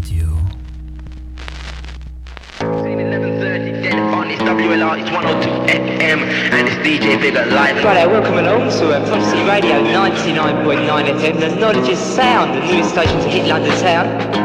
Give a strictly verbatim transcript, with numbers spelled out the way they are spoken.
Radio. eleven thirty, dead on it's W L R, it's one oh two F M, and it's D J Bigger live. Righto, welcome along to uh, Prophecy Radio ninety-nine point nine F M, the knowledge is sound, the newest station to hit London town.